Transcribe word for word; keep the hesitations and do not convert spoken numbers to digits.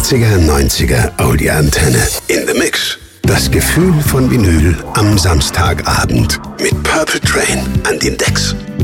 achtziger, neunziger Audi-Antenne. In the Mix. Das Gefühl von Vinyl am Samstagabend. Mit Purple Train an den Decks.